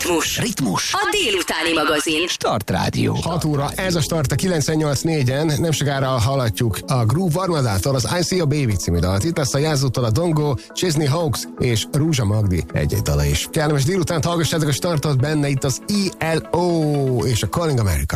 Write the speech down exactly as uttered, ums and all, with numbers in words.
Ritmus. Ritmus. A délutáni magazin. Start Rádió. hat óra, ez a Start a kilencvennyolc négyen, nem sokára hallatjuk a Groove Armadától az I See a Baby című dalt. Itt lesz a Jászótól a Dongo, Chesney Hawks és Rúzsa Magdi egy-egy dala is. Kellemes délutánt hallgassátok a Startot, benne itt az E L O és a Calling America.